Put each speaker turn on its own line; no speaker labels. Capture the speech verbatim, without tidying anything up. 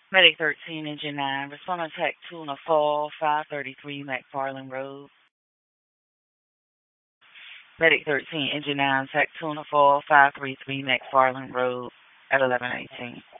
Medic thirteen, Engine nine. Respond on Tech Tuna Fall, five thirty-three McFarland Road. Medic thirteen, Engine nine, Tech Tuna Fall, five thirty-three McFarland Road at eleven eighteen.